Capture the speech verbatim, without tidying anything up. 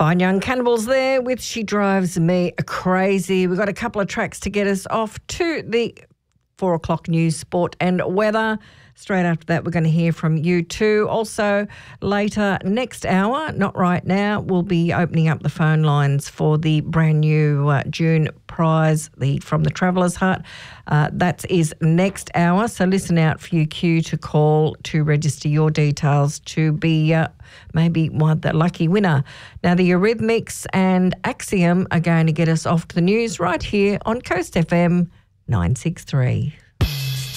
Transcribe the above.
Fine Young Cannibals there with She Drives Me Crazy. We've got a couple of tracks to get us off to the four o'clock news, sport and weather. Straight after that, we're going to hear from you too. Also, later next hour, not right now, we'll be opening up the phone lines for the brand new uh, June prize the from the Traveller's Hut. Uh, that is next hour, so listen out for your cue to call to register your details to be uh, maybe one the lucky winner. Now, the Eurythmics and Axiom are going to get us off to the news right here on Coast F M nine six three.